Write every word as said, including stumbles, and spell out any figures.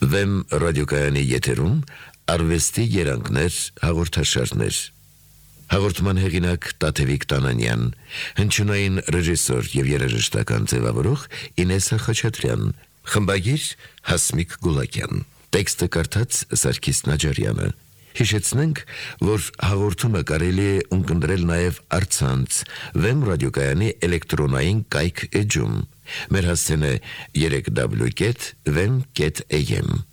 Վեմ ռադիոկայանի եթերում արվեստի երանգներ հաղորդաշարներ։ Հաղորդման հեղինակ Տաթևիկ Տանանյան, հնչյունային ռեժիսոր եւ երաժշտական ձևավորող Ինեսա Խաչատրյան, խմբագիր Հասմիկ Գուլակյան, տեքստը կարդաց Սարգիս Նաջարյանը։ Հիշեցնենք, որ հաղորդումը կարելի է ունկնդրել նաև առցանց Վեմ ռադիոկայանի էլեկտրոնային կայք էջում։ Մեր հասցեն է երեք w կետ վեմ կետ am։